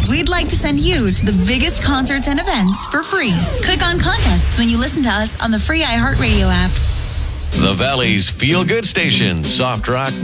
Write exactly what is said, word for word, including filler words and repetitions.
We'd like to send you to the biggest concerts and events for free. Click on contests when you listen to us on the free iHeartRadio app. The Valley's feel-good station, Soft Rock